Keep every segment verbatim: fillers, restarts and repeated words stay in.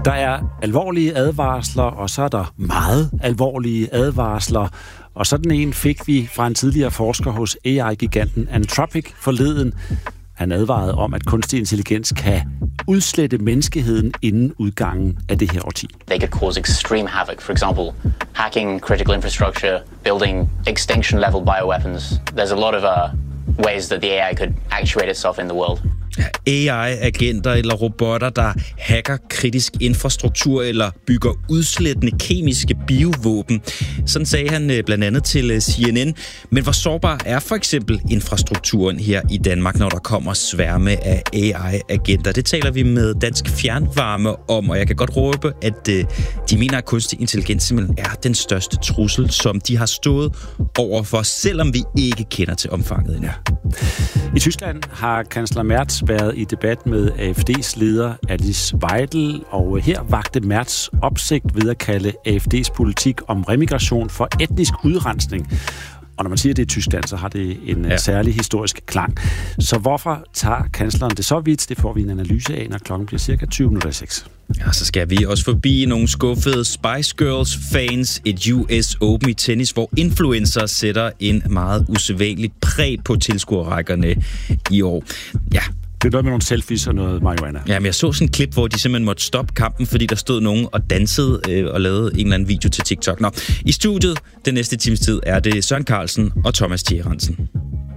Der er alvorlige advarsler, og så er der meget alvorlige advarsler. Og sådan en fik vi fra en tidligere forsker hos A I-giganten Anthropic forleden. Han advarede om, at kunstig intelligens kan udslette menneskeheden inden udgangen af det her årti. They could cause extreme havoc. For example, hacking critical infrastructure, building extinction-level bioweapons. There's a lot of uh, ways that the A I could actuate itself in the world. A I-agenter eller robotter, der hacker kritisk infrastruktur eller bygger udslettende kemiske biovåben. Sådan sagde han blandt andet til C N N. Men hvor sårbar er for eksempel infrastrukturen her i Danmark, når der kommer sværme af A I-agenter? Det taler vi med Dansk Fjernvarme om, og jeg kan godt råbe, at de mener, at kunstig intelligens simpelthen er den største trussel, som de har stået overfor, selvom vi ikke kender til omfanget endnu. I Tyskland har kansler Merz været i debat med A F D's leder Alice Weidel, og her vagte Merz opsigt ved at kalde A F D's politik om remigration for etnisk udrensning. Og når man siger, at det er Tyskland, så har det en ja. særlig historisk klang. Så hvorfor tager kansleren det så vidt? Det får vi en analyse af, når klokken bliver cirka tyve minutter i seks. Ja, så skal vi også forbi nogle skuffede Spice Girls-fans, et U S Open i tennis, hvor influencer sætter en meget usædvanlig præg på tilskuerrækkerne i år. Ja, det er noget med nogle selfies og noget marihuana. Ja, men jeg så sådan en klip, hvor de simpelthen måtte stoppe kampen, fordi der stod nogen og dansede øh, og lavede en eller anden video til TikTok. Nå, i studiet den næste times tid er det Søren Carlsen og Thomas Tjerensen.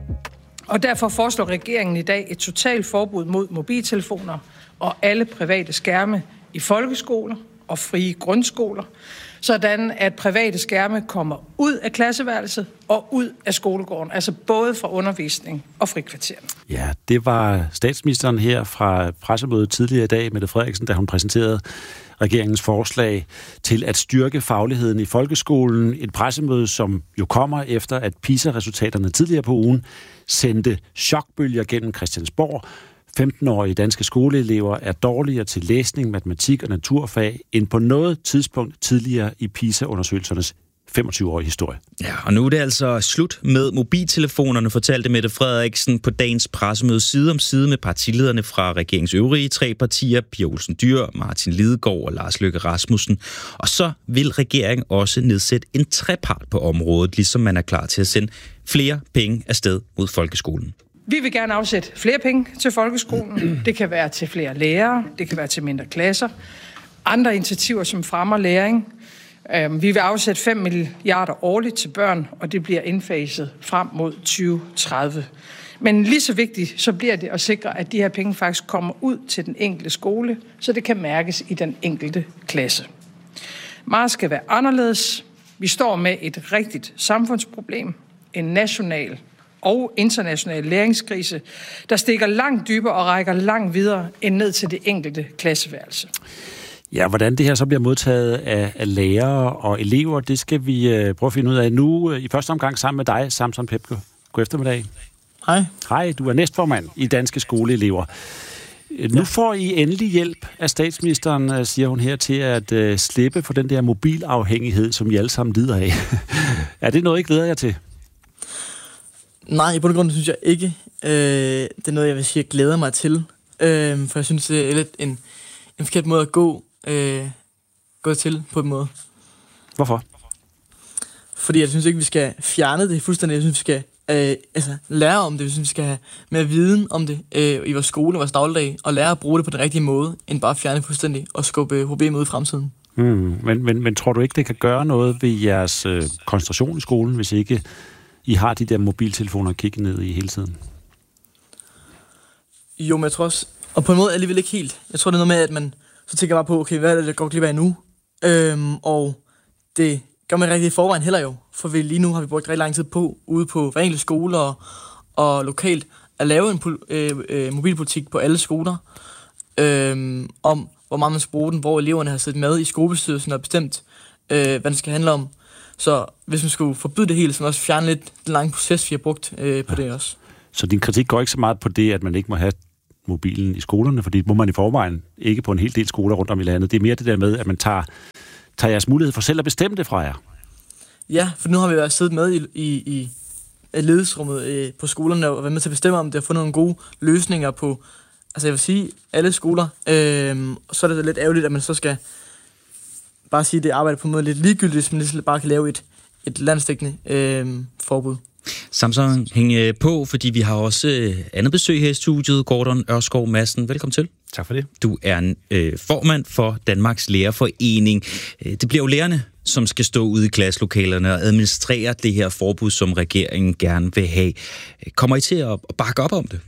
Og derfor foreslår regeringen i dag et totalt forbud mod mobiltelefoner og alle private skærme i folkeskoler og frie grundskoler, sådan at private skærme kommer ud af klasseværelset og ud af skolegården, altså både fra undervisning og frikvartererne. Ja, det var statsministeren her fra pressemødet tidligere i dag, Mette Frederiksen, da hun præsenterede regeringens forslag til at styrke fagligheden i folkeskolen. Et pressemøde, som jo kommer efter, at PISA-resultaterne tidligere på ugen sendte chokbølger gennem Christiansborg. femten-årige danske skoleelever er dårligere til læsning, matematik og naturfag end på noget tidspunkt tidligere i PISA-undersøgelsernes femogtyve-årige historie. Ja, og nu er det altså slut med mobiltelefonerne, fortalte Mette Frederiksen på dagens pressemøde side om side med partilederne fra regeringens øvrige tre partier, Pia Olsen Dyhr, Martin Lidegaard og Lars Løkke Rasmussen. Og så vil regeringen også nedsætte en trepart på området, ligesom man er klar til at sende flere penge afsted mod folkeskolen. Vi vil gerne afsætte flere penge til folkeskolen. Det kan være til flere lærere, det kan være til mindre klasser. Andre initiativer, som fremmer læring. Vi vil afsætte fem milliarder årligt til børn, og det bliver indfaset frem mod tyve tredive. Men lige så vigtigt, så bliver det at sikre, at de her penge faktisk kommer ud til den enkelte skole, så det kan mærkes i den enkelte klasse. Meget skal være anderledes. Vi står med et rigtigt samfundsproblem, en national og international læringskrise, der stikker langt dybere og rækker langt videre end ned til det enkelte klasseværelse. Ja, hvordan det her så bliver modtaget af, af lærere og elever, det skal vi uh, prøve at finde ud af nu. Uh, I første omgang sammen med dig, Samson Pepke. God eftermiddag. Hej. Hej, du er næstformand i Danske Skoleelever. Uh, nu får I endelig hjælp af statsministeren, uh, siger hun her, til at uh, slippe for den der mobilafhængighed, som I alle sammen lider af. Er det noget, I glæder jer til? Nej, i bund og grund synes jeg ikke. Øh, det er noget, jeg vil sige, jeg glæder mig til. Øh, for jeg synes, det er lidt en, en forkert måde at gå, øh, gå til på en måde. Hvorfor? Fordi jeg synes ikke, vi skal fjerne det fuldstændig. Jeg synes, vi skal øh, altså, lære om det. Jeg synes, vi skal have mere viden om det øh, i vores skole, vores dagligdag, og lære at bruge det på den rigtige måde, end bare fjerne det fuldstændig og skubbe problemet ud i fremtiden. Hmm, men, men, men tror du ikke, det kan gøre noget ved jeres øh, koncentration i skolen, hvis ikke I har de der mobiltelefoner at kigge ned i hele tiden? Jo, men jeg tror også, og på en måde alligevel ikke helt. Jeg tror, det er noget med, at man så tænker bare på, okay, hvad er det, der går glip af nu? Øhm, og det gør man rigtig i forvejen heller jo. For vi, lige nu har vi brugt rigtig lang tid på, ude på hver enkelt skole og, og lokalt, at lave en øh, øh, mobilpolitik på alle skoler. Øhm, om hvor meget man skal bruge den, hvor eleverne har siddet med i skolebestyrelsen og bestemt, øh, hvad den skal handle om. Så hvis man skulle forbyde det hele, så man også fjerne lidt den lange proces, vi har brugt øh, på ja. det også. Så din kritik går ikke så meget på det, at man ikke må have mobilen i skolerne, fordi det må man i forvejen ikke på en hel del skoler rundt om i landet. Det er mere det der med, at man tager, tager jeres mulighed for selv at bestemme det fra jer. Ja, for nu har vi været siddet med i, i, i ledelsesrummet øh, på skolerne og været med til at bestemme om det og få nogle gode løsninger på altså jeg vil sige, alle skoler, øh, så er det lidt ærgerligt, at man så skal bare sige, at det arbejder på en måde lidt ligegyldigt, hvis man lige bare kan lave et, et landsdækkende øh, forbud. Samson, hæng på, fordi vi har også andet besøg her i studiet. Gordon Ørskov Madsen, velkommen til. Tak for det. Du er øh, formand for Danmarks Lærerforening. Det bliver jo lærerne, som skal stå ude i klasselokalerne og administrere det her forbud, som regeringen gerne vil have. Kommer I til at bakke op om det?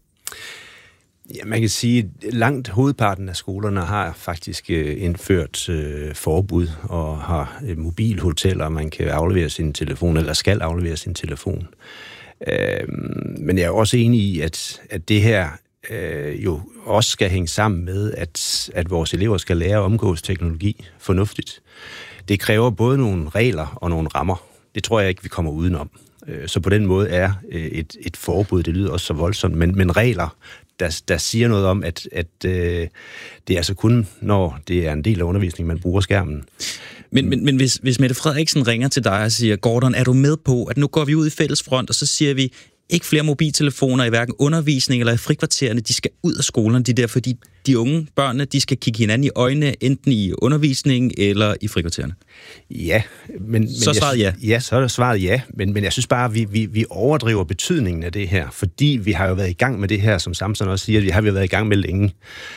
Ja, man kan sige, at langt hovedparten af skolerne har faktisk indført øh, forbud og har øh, mobilhoteller, man kan aflevere sin telefon, eller skal aflevere sin telefon. Øh, men jeg er også enig i, at, at det her øh, jo også skal hænge sammen med, at, at vores elever skal lære at omgås teknologi fornuftigt. Det kræver både nogle regler og nogle rammer. Det tror jeg ikke, vi kommer udenom. Så på den måde er et, et forbud, det lyder også så voldsomt, men, men regler, der, der siger noget om, at, at øh, det er altså kun, når det er en del af undervisningen, man bruger skærmen. Men, men, men hvis, hvis Mette Frederiksen ringer til dig og siger, Gordon, er du med på, at nu går vi ud i fællesfront, og så siger vi, ikke flere mobiltelefoner i hverken undervisning eller i frikvartererne, de skal ud af skolerne, de der, fordi de unge børnene, de skal kigge hinanden i øjnene, enten i undervisningen eller i frikvartererne. Ja, men... Så er svaret ja. Ja, så er det svaret ja, men, men jeg synes bare, at vi, vi, vi overdriver betydningen af det her, fordi vi har jo været i gang med det her, som Samson også siger, vi har vi været i gang med længe.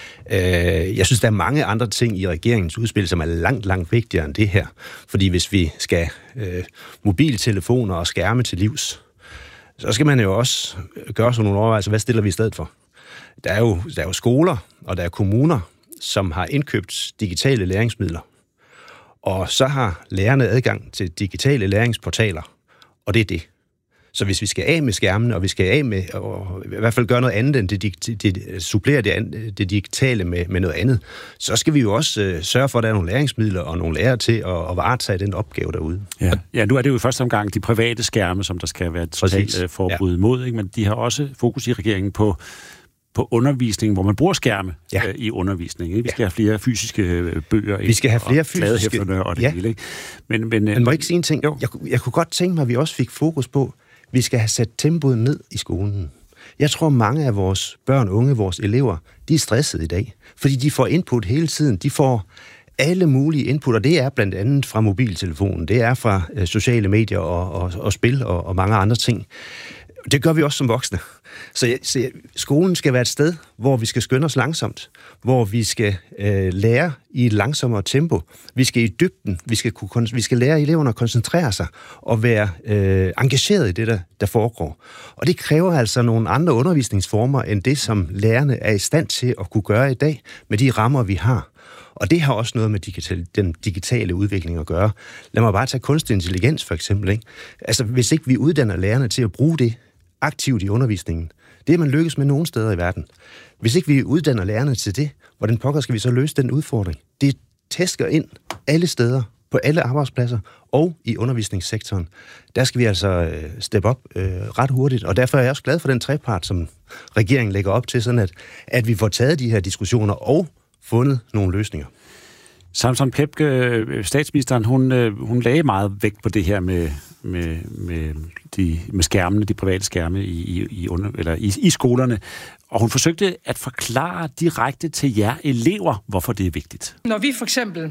Jeg synes, der er mange andre ting i regeringens udspil, som er langt, langt vigtigere end det her. Fordi hvis vi skal øh, mobiltelefoner og skærme til livs, så skal man jo også gøre sådan nogle overvejelser, hvad stiller vi i stedet for? Der er jo, der er jo skoler, og der er kommuner, som har indkøbt digitale læringsmidler. Og så har lærerne adgang til digitale læringsportaler, og det er det. Så hvis vi skal af med skærmene, og vi skal af med, og i hvert fald gøre noget andet end det, det, det supplere det, det digitale med, med noget andet, så skal vi jo også øh, sørge for, at der er nogle læringsmidler og nogle lærere til at, at varetage den opgave derude. Ja. ja, nu er det jo i første omgang de private skærme, som der skal være et totalt øh, forbud ja. mod, ikke? Men de har også fokus i regeringen på på undervisning, hvor man bruger skærme ja. øh, i undervisning. Ikke? Vi skal ja. have flere fysiske øh, bøger. Vi skal have flere og fysiske... og det ja. hele. Ikke? Men, men, men må jeg ikke sige en ting? Jeg, jeg kunne godt tænke mig, at vi også fik fokus på, vi skal have sat tempoet ned i skolen. Jeg tror, mange af vores børn, unge, vores elever, de er stressede i dag, fordi de får input hele tiden. De får alle mulige input, og det er blandt andet fra mobiltelefonen, det er fra øh, sociale medier og, og, og spil og, og mange andre ting. Det gør vi også som voksne. Så, så skolen skal være et sted, hvor vi skal skynde os langsomt, hvor vi skal øh, lære i et langsommere tempo. Vi skal i dybden, vi skal, kunne, vi skal lære eleverne at koncentrere sig og være øh, engageret i det, der, der foregår. Og det kræver altså nogle andre undervisningsformer, end det, som lærerne er i stand til at kunne gøre i dag, med de rammer, vi har. Og det har også noget med digital, den digitale udvikling at gøre. Lad mig bare tage kunstig intelligens for eksempel. Ikke? Altså, hvis ikke vi uddanner lærerne til at bruge det aktivt i undervisningen, det er man lykkes med nogle steder i verden. Hvis ikke vi uddanner lærerne til det, hvordan pokker skal vi så løse den udfordring? Det tæsker ind alle steder, på alle arbejdspladser og i undervisningssektoren. Der skal vi altså steppe op øh, ret hurtigt, og derfor er jeg også glad for den trepart, som regeringen lægger op til, sådan at, at vi får taget de her diskussioner og fundet nogle løsninger. Samson Pepke, statsministeren, hun, hun lagde meget vægt på det her med, med, med, de, med skærmene, de private skærme i, i, i, under, eller i, i skolerne. Og hun forsøgte at forklare direkte til jer elever, hvorfor det er vigtigt. Når vi for eksempel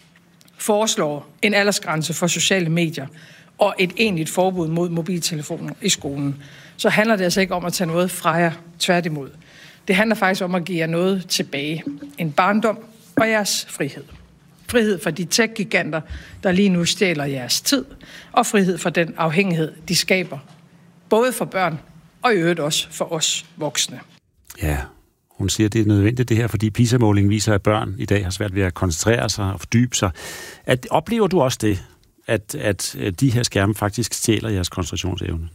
foreslår en aldersgrænse for sociale medier og et egentligt forbud mod mobiltelefoner i skolen, så handler det altså ikke om at tage noget fra jer, tværtimod. Det handler faktisk om at give jer noget tilbage. En barndom og jeres frihed. Frihed fra de tech-giganter, der lige nu stjæler jeres tid, og frihed fra den afhængighed, de skaber. Både for børn og i øvrigt også for os voksne. Ja, hun siger, at det er nødvendigt det her, fordi PISA-målingen viser, at børn i dag har svært ved at koncentrere sig og fordybe sig. At, oplever du også det, at, at de her skærme faktisk stjæler jeres koncentrationsevne?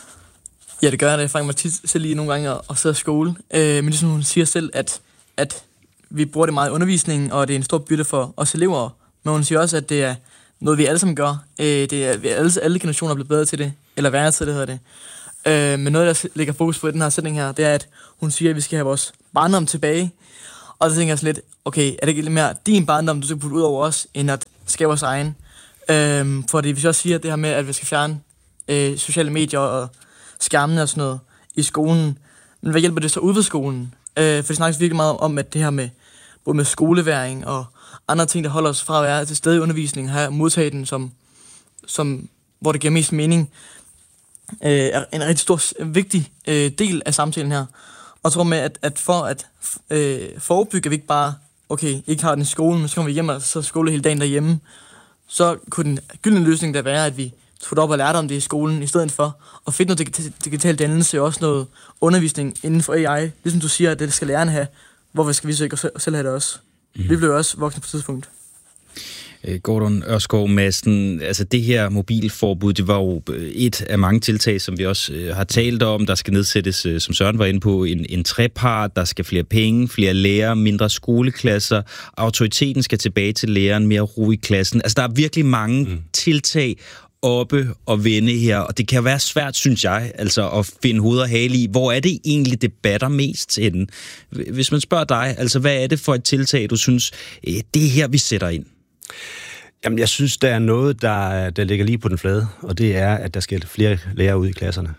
Ja, det gør jeg. Det fanger mig tit selv lige nogle gange at sidde i skole. Øh, men det er som hun siger selv, at, at vi bruger det meget i undervisningen, og det er en stor byrde for os elever. Men hun siger også, at det er noget, vi alle sammen gør. Øh, det er, vi alle, alle generationer er blevet bedre til det, eller værre til det, hedder det. Øh, men noget, der ligger fokus på i den her sætning her, det er, at hun siger, at vi skal have vores barndom tilbage. Og så tænker jeg sådan lidt, okay, er det ikke lidt mere din barndom, du skal putte ud over os, end at skabe vores egen? Øh, fordi hvis jeg også siger det her med, at vi skal fjerne øh, sociale medier og skærmene og sådan noget i skolen, men hvad hjælper det så ude ved skolen? Øh, for det snakkes virkelig meget om, at det her med, både med skoleværing og andre ting, der holder os fra at være til stede i undervisningen, her modtage den, som, som, hvor det giver mest mening, øh, er en rigtig stor, vigtig øh, del af samtalen her. Og jeg tror med, at, at for at øh, forebygge, at vi ikke bare, okay, ikke har den i skolen, men så kommer vi hjem og så skole hele dagen derhjemme, så kunne den gyldne løsning der være, at vi tog det op og lærte om det i skolen, i stedet for at finde noget digital dannelse og også noget undervisning inden for A I. Ligesom du siger, at det skal lærerne have, hvorfor skal vi så ikke selv have det også? Mm. Vi blev også voksne på et tidspunkt. Gordon Ørskov Madsen, altså det her mobilforbud, det var jo et af mange tiltag, som vi også øh, har talt om. Der skal nedsættes, øh, som Søren var inde på, en, en trepart, der skal flere penge, flere lærere, mindre skoleklasser, autoriteten skal tilbage til læreren, mere ro i klassen. Altså der er virkelig mange mm. tiltag oppe og vende her, og det kan være svært, synes jeg, altså at finde hoved og hale i, hvor er det egentlig, det batter mest til den? Hvis man spørger dig, altså hvad er det for et tiltag, du synes, det er her, vi sætter ind? Jamen, jeg synes, der er noget, der, der ligger lige på den flade, og det er, at der skal flere lærere ud i klasserne.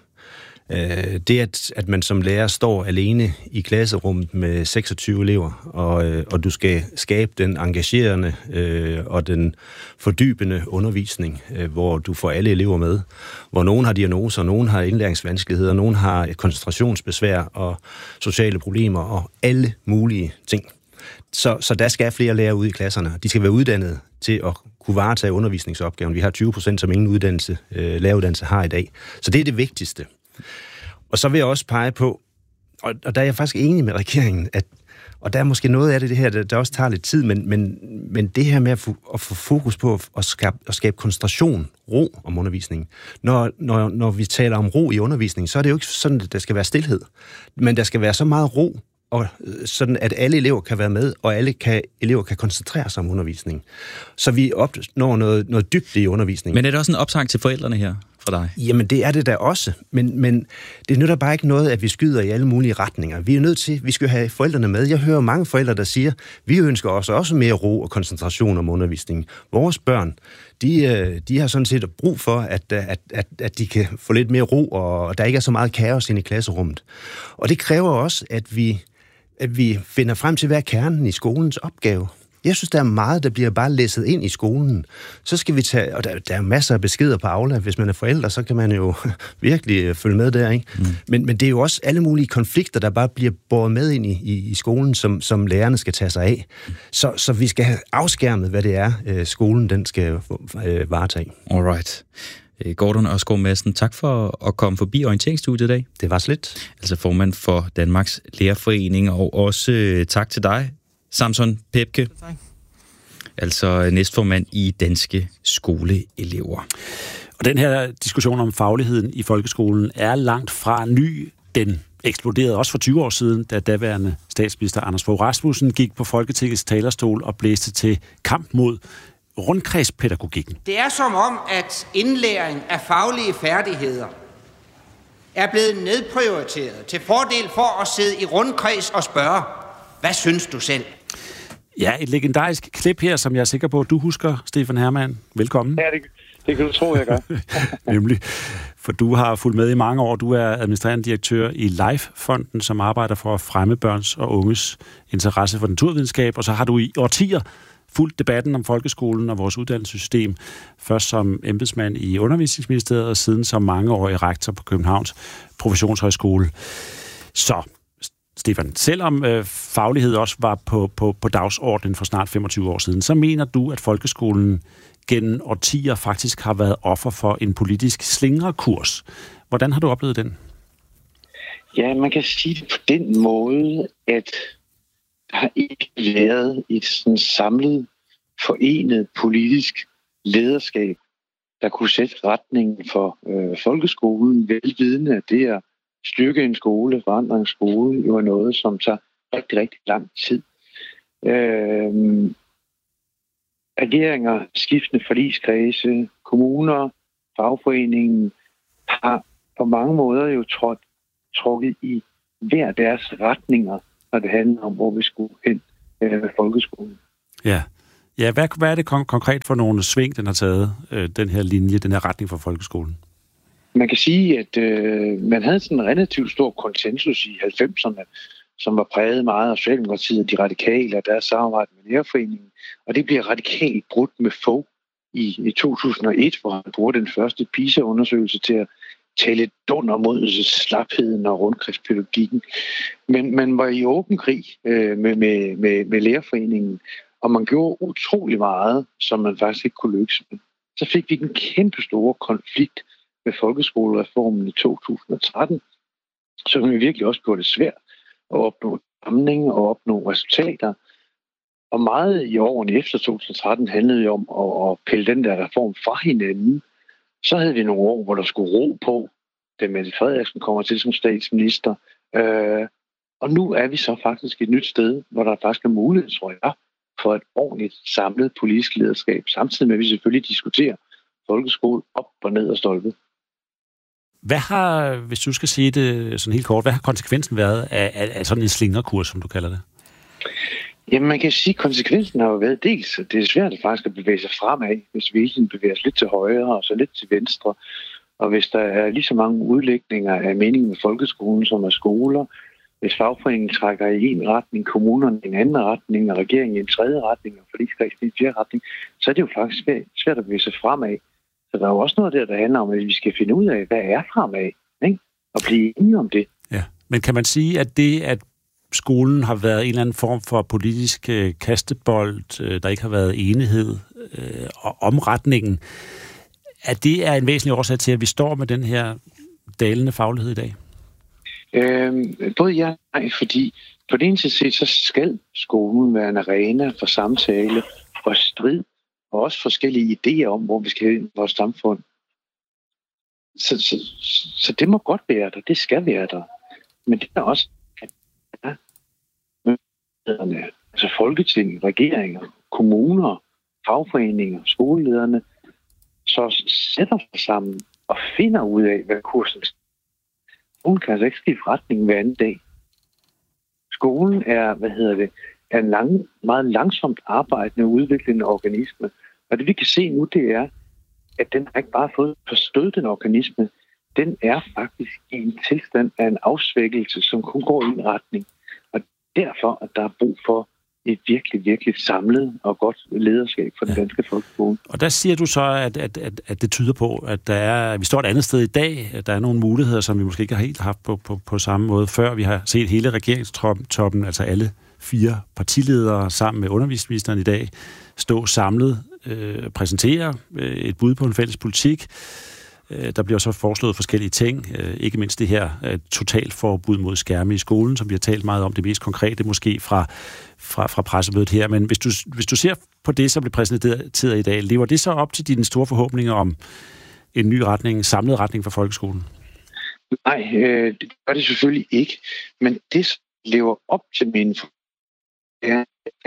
Det, at, at man som lærer står alene i klasserummet med seksogtyve elever, og, og du skal skabe den engagerende øh, og den fordybende undervisning, øh, hvor du får alle elever med, hvor nogen har diagnoser, nogen har indlæringsvanskeligheder, nogen har koncentrationsbesvær og sociale problemer og alle mulige ting. Så, så der skal flere lærere ud i klasserne. De skal være uddannet til at kunne varetage undervisningsopgaven. Vi har tyve procent, som ingen uddannelse, øh, læreruddannelse har i dag. Så det er det vigtigste. Og så vil jeg også pege på, og, og der er jeg faktisk enig med regeringen, at, og der er måske noget af det, det her, der, der også tager lidt tid, men, men, men det her med at få, at få fokus på at, at, skabe, at skabe koncentration, ro om undervisningen. Når, når, når vi taler om ro i undervisningen, så er det jo ikke sådan, at der skal være stilhed, men der skal være så meget ro, og sådan at alle elever kan være med, og alle kan, elever kan koncentrere sig om undervisningen. Så vi opnår noget, noget dybde i undervisningen. Men er det også en opsang til forældrene her for dig? Jamen, det er det da også. Men, men det nytter bare ikke noget, at vi skyder i alle mulige retninger. Vi er nødt til, vi skal have forældrene med. Jeg hører mange forældre, der siger, vi ønsker også, også mere ro og koncentration om undervisningen. Vores børn, de, de har sådan set brug for, at, at, at, at de kan få lidt mere ro, og der ikke er så meget kaos inde i klasserummet. Og det kræver også, at vi at vi finder frem til, hvad er kernen i skolens opgave. Jeg synes, der er meget, der bliver bare læsset ind i skolen. Så skal vi tage, og der, der er masser af beskeder på Aula. Hvis man er forældre, så kan man jo virkelig følge med der, ikke? Mm. Men, men det er jo også alle mulige konflikter, der bare bliver båret med ind i, i, i skolen, som, som lærerne skal tage sig af. Så, så vi skal have afskærmet, hvad det er, øh, skolen den skal øh, varetage. Alright. Gordon Ørskov Madsen, tak for at komme forbi orienteringsstudiet i dag. Det var slet. Altså formand for Danmarks Lærerforening, og også øh, tak til dig, Samson Pepke. Tak. Altså næstformand i Danske Skoleelever. Og den her diskussion om fagligheden i folkeskolen er langt fra ny. Den eksploderede også for tyve år siden, da daværende statsminister Anders Fogh Rasmussen gik på Folketingets talerstol og blæste til kamp mod rundkredspædagogikken. Det er som om, at indlæring af faglige færdigheder er blevet nedprioriteret til fordel for at sidde i rundkreds og spørge, hvad synes du selv? Ja, et legendarisk klip her, som jeg er sikker på, at du husker, Stefan Hermann. Velkommen. Ja, det, det kan du tro, jeg gør. Nemlig, for du har fulgt med i mange år. Du er administrerende direktør i LIFE-fonden, som arbejder for at fremme børns og unges interesse for naturvidenskab, og så har du i årtier fulgt debatten om folkeskolen og vores uddannelsessystem, først som embedsmand i Undervisningsministeriet, og siden som mangeårig rektor på Københavns Professionshøjskole. Så, Stefan, selvom øh, faglighed også var på, på, på dagsordenen for snart femogtyve år siden, så mener du, at folkeskolen gennem årtier faktisk har været offer for en politisk slingrekurs. Hvordan har du oplevet den? Ja, man kan sige det på den måde, at der har ikke været et sådan samlet, forenet politisk lederskab, der kunne sætte retningen for øh, folkeskolen, velvidende, at det at styrke en skole, forandre en skole, jo er noget, som tager rigtig, rigtig lang tid. Øh, regeringer, skiftende forligskredse, kommuner, fagforeningen har på mange måder jo trådt, trukket i hver deres retninger, når det handler om, hvor vi skulle hen øh, med folkeskolen. Ja, ja hvad, hvad er det kon- konkret for nogle sving, den har taget, øh, den her linje, den her retning for folkeskolen? Man kan sige, at øh, man havde sådan en relativt stor konsensus i halvfemserne, som var præget meget af Socialdemokratiet og de radikale og deres samarbejde med Lærerforeningen. Og det bliver radikalt brudt med Fogh i, i to tusind og et, hvor han bruger den første PISA-undersøgelse til at tale dunder mod slapheden og rundkredspædagogikken. Men man var i åben krig øh, med, med, med, med Lærerforeningen, og man gjorde utrolig meget, som man faktisk ikke kunne lykkes med. Så fik vi en kæmpe store konflikt med folkeskolereformen i to tusind og tretten, som vi virkelig også gjorde det svært at opnå samling og opnå resultater. Og meget i årene efter to tusind og tretten handlede jo om at, at pille den der reform fra hinanden. Så havde vi nogle år, hvor der skulle ro på, da Mette Frederiksen kommer til som statsminister. Øh, og nu er vi så faktisk et nyt sted, hvor der faktisk er mulighed, tror jeg, for et ordentligt samlet politisk lederskab, samtidig med, at vi selvfølgelig diskuterer folkeskole op og ned og stolpe. Hvad har, hvis du skal sige det sådan helt kort, hvad har konsekvensen været af, af, af sådan en slingerkurs, som du kalder det? Jamen, man kan sige, at konsekvensen har jo været dels, at det er svært faktisk at bevæge sig fremad, hvis vi hele bevæger os lidt til højre og så lidt til venstre. Og hvis der er lige så mange udlægninger af meningen med folkeskolen, som er skoler, hvis fagforeningen trækker i en retning, kommunerne i en anden retning, og regeringen i en tredje retning, og forligskredsen i en fjerde retning, så er det jo faktisk svært at bevæge sig fremad. Så der er jo også noget der, der handler om, at vi skal finde ud af, hvad er fremad, ikke? Og blive enige om det. Ja, men kan man sige, at det, at skolen har været en eller anden form for politisk øh, kastebold, øh, der ikke har været enighed øh, om retningen, at det er en væsentlig årsag til, at vi står med den her dalende faglighed i dag? Øhm, både ja og nej, fordi på den ene side, så skal skolen være en arena for samtale og strid, og også forskellige idéer om, hvor vi skal hen i vores samfund. Så, så, så det må godt være der, det skal være der. Men det er også, at ja, altså Folketing, regeringer, kommuner, fagforeninger, skolelederne, så sætter sig sammen og finder ud af, hvad kursen er. Skolen kan altså ikke skifte retning hver anden dag. Skolen er, hvad hedder det, er en lang, meget langsomt arbejdende og udviklende organisme. Og det vi kan se nu, det er, at den har ikke bare fået forstået den organisme. Den er faktisk i en tilstand af en afsvækkelse, som kun går i en retning. Og derfor, at der er brug for et virkelig, virkelig samlet og godt lederskab for den ja. danske folkeskole. Og der siger du så, at, at, at, at det tyder på, at der er, vi står et andet sted i dag, at der er nogle muligheder, som vi måske ikke har helt haft på, på, på samme måde før. Vi har set hele regeringstoppen, altså alle fire partiledere sammen med undervisningsministeren i dag, stå samlet, øh, præsentere øh, et bud på en fælles politik. Der bliver så foreslået forskellige ting, ikke mindst det her totalforbud mod skærme i skolen, som vi har talt meget om, det mest konkrete måske fra, fra, fra pressemødet her. Men hvis du, hvis du ser på det, som bliver præsenteret i dag, lever det så op til dine store forhåbninger om en ny retning, en samlet retning for folkeskolen? Nej, øh, det gør det selvfølgelig ikke. Men det lever op til mine forhåbninger,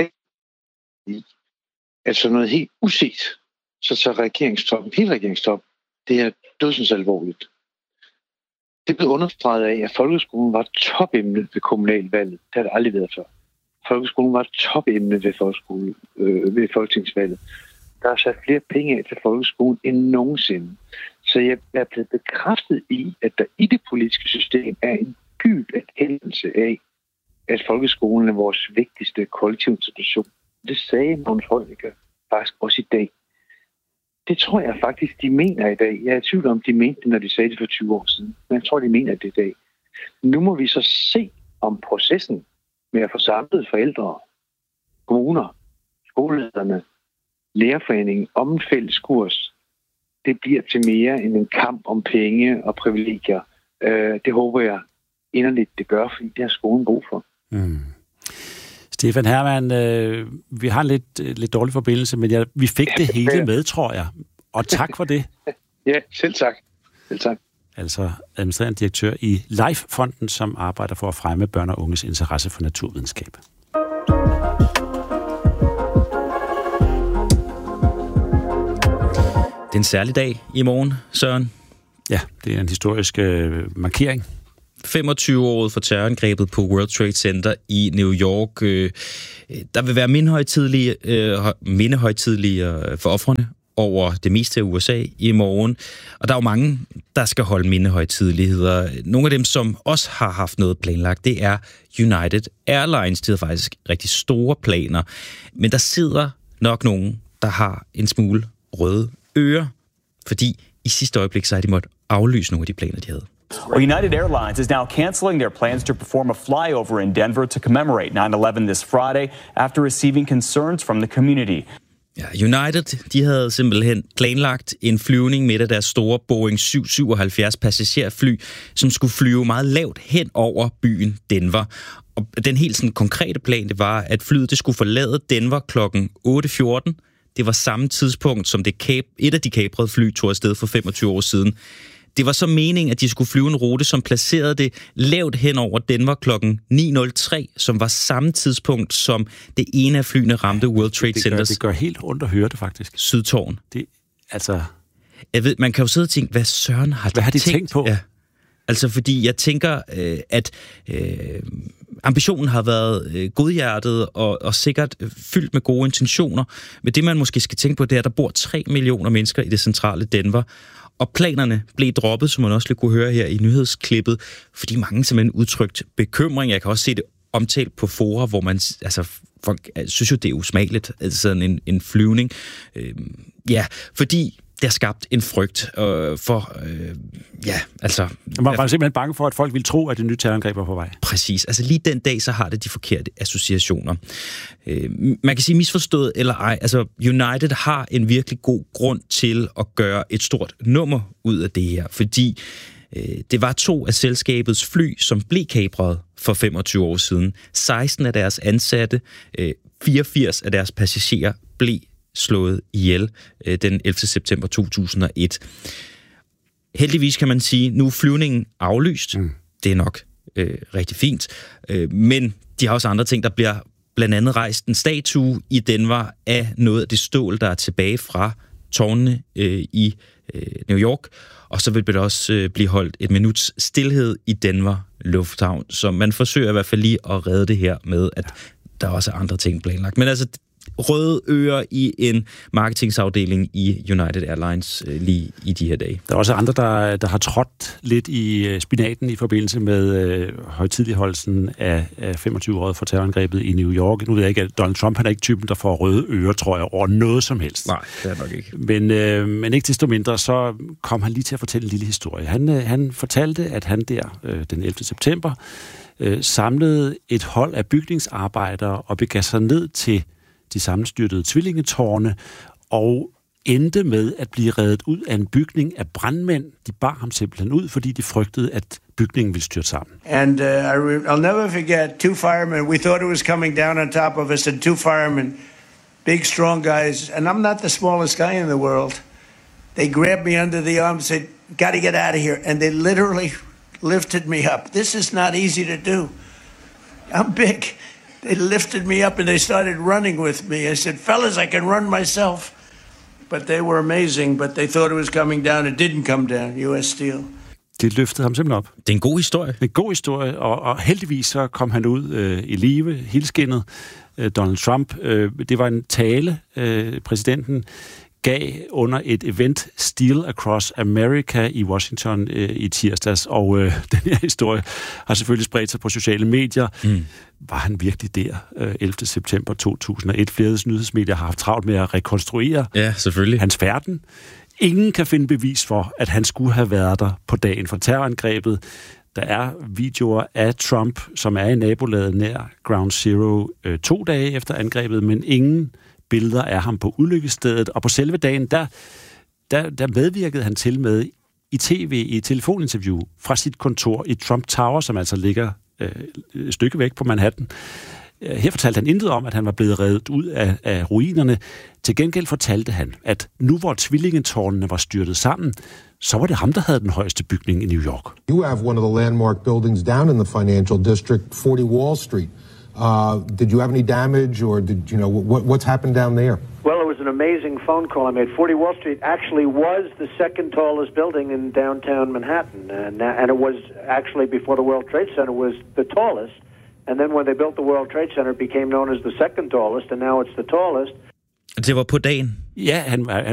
altså noget helt uset, så tager regeringstoppen, hele regeringstoppen, det er dødsens alvorligt. Det blev understreget af, at folkeskolen var topemne ved kommunalvalget. Det har det aldrig været før. Folkeskolen var topemne ved, folkeskole, øh, ved folketingsvalget. Der er sat flere penge af til folkeskolen end nogensinde. Så jeg er blevet bekræftet i, at der i det politiske system er en dyb erkendelse af, at folkeskolen er vores vigtigste kollektive institution. Det sagde Mogens Heunicke faktisk også i dag. Det tror jeg faktisk, de mener i dag. Jeg er i tvivl om, de mente det, når de sagde det for tyve år siden. Men jeg tror, de mener det i dag. Nu må vi så se om processen med at få samlet forældre, kommuner, skolelederne, lærerforeningen om en fælles kurs. Det bliver til mere end en kamp om penge og privilegier. Det håber jeg inderligt, det gør, fordi det har skolen brug for. Mm. Stefan Hermann, øh, vi har lidt, lidt dårlig forbindelse, men jeg, vi fik det hele med, tror jeg. Og tak for det. Ja, selv tak. Selv tak. Altså administrerende direktør i Life-fonden, som arbejder for at fremme børn og unges interesse for naturvidenskab. Det er en særlig dag i morgen, Søren. Ja, det er en historisk øh, markering. femogtyve-året for terrorangrebet på World Trade Center i New York. Der vil være mindehøjtidlige, mindehøjtidlige for ofrene over det meste af U S A i morgen. Og der er jo mange, der skal holde mindehøjtideligheder. Nogle af dem, som også har haft noget planlagt, det er United Airlines. De har faktisk rigtig store planer. Men der sidder nok nogen, der har en smule røde ører, fordi i sidste øjeblik så har de måttet aflyse nogle af de planer, de havde. Well, United Airlines is now canceling their plans to perform a flyover in Denver to commemorate nine eleven this Friday after receiving concerns from the community. Ja, United, de havde simpelthen planlagt en flyvning med af deres store Boeing syv syvoghalvfjerds passagerfly, som skulle flyve meget lavt hen over byen Denver. Og den helt sådan konkrete plan, det var, at flyet det skulle forlade Denver klokken otte fjorten. Det var samme tidspunkt, som det kab, et af de kabrede fly tog afsted for femogtyve år siden. Det var så meningen, at de skulle flyve en rute, som placerede det lavt hen over Denver klokken ni nul tre, som var samme tidspunkt, som det ene af flyene ramte World Trade Centers. Det gør, det gør helt ondt at høre det, faktisk. Sydtårn. Det, altså... Jeg ved, man kan jo sidde og tænke, hvad søren har de, hvad har de tænkt? tænkt på? Ja. Altså, fordi jeg tænker, øh, at øh, ambitionen har været øh, godhjertet og, og sikkert fyldt med gode intentioner. Men det, man måske skal tænke på, det er, at der bor tre millioner mennesker i det centrale Denver. Og planerne blev droppet, som man også lige kunne høre her i nyhedsklippet, fordi mange simpelthen udtrykt bekymring. Jeg kan også se det omtalt på fora, hvor man, altså, folk synes jo, det er usmageligt, altså en, en flyvning. Øh, ja, fordi det har skabt en frygt øh, for, øh, ja, altså... Man var simpelthen bange for, at folk ville tro, at det nye terrorangreb var på vej. Præcis. Altså lige den dag, så har det de forkerte associationer. Øh, man kan sige misforstået eller ej. Altså United har en virkelig god grund til at gøre et stort nummer ud af det her, fordi øh, det var to af selskabets fly, som blev kapret for femogtyve år siden. seksten af deres ansatte, øh, fireogfirs af deres passagerer blev slået ihjel øh, den ellevte september to tusind og et. Heldigvis kan man sige, nu er flyvningen aflyst. Mm. Det er nok øh, rigtig fint. Øh, men de har også andre ting, der bliver blandt andet rejst en statue i Denver af noget af det stål, der er tilbage fra tårnene øh, i øh, New York. Og så vil det også øh, blive holdt et minuts stilhed i Denver Lufthavn. Så man forsøger i hvert fald lige at redde det her med, at der også er andre ting planlagt. Men altså røde ører i en marketingsafdeling i United Airlines øh, lige i de her dage. Der er også andre, der, der har trådt lidt i spinaten i forbindelse med øh, højtideligholdelsen af, af femogtyve-året for terrorangrebet i New York. Nu ved jeg ikke, at Donald Trump han er ikke typen, der får røde ører, tror jeg, over noget som helst. Nej, det er nok ikke. Men, øh, men ikke desto mindre, så kom han lige til at fortælle en lille historie. Han, øh, han fortalte, at han der øh, den ellevte september øh, samlede et hold af bygningsarbejdere og begav sig ned til de sammenstyrtede tvillingetårne, og endte med at blive reddet ud af en bygning af brandmænd. De bar ham simpelthen ud, fordi de frygtede, at bygningen ville styrte sammen. And uh, I re- I'll never forget two firemen. We thought it was coming down on top of us, and two firemen, big, strong guys, and I'm not the smallest guy in the world. They grabbed me under the arm and said, "Got to get out of here," and they literally lifted me up. This is not easy to do. I'm big. They lifted me up and they started running with me. I said, "Fellas, I can run myself." But they were amazing, but they thought it was coming down. It didn't come down. U S Steel. Det løftede ham simpelthen op. Det er en god historie. En god historie, og, og heldigvis så kom han ud øh, i live, helskindet. Øh, Donald Trump, øh, det var en tale, øh, præsidenten gav under et event Steel Across America i Washington øh, i tirsdags, og øh, den her historie har selvfølgelig spredt sig på sociale medier. Mm. Var han virkelig der øh, ellevte september to tusind og et? Flere nyhedsmedier har haft travlt med at rekonstruere ja, selvfølgelig. hans færden. Ingen kan finde bevis for, at han skulle have været der på dagen for terrorangrebet. Der er videoer af Trump, som er i nabolaget nær Ground Zero øh, to dage efter angrebet, men ingen billeder af ham på ulykkesstedet, og på selve dagen, der, der, der medvirkede han til med i tv, i et telefoninterview fra sit kontor i Trump Tower, som altså ligger øh, et stykke væk på Manhattan. Her fortalte han intet om, at han var blevet reddet ud af, af ruinerne. Til gengæld fortalte han, at nu hvor tvillingetårnene var styrtet sammen, så var det ham, der havde den højeste bygning i New York. You have one of the landmark buildings down in the financial district, forty Wall Street. Uh, did you have any damage, or did you know what, what's happened down there? Well, it was an amazing phone call I made. forty Wall Street actually was the second tallest building in downtown Manhattan, and and it was actually before the World Trade Center was the tallest, and then when they built the World Trade Center, it became known as the second tallest, and now it's the tallest. Det var på dagen. Ja, han var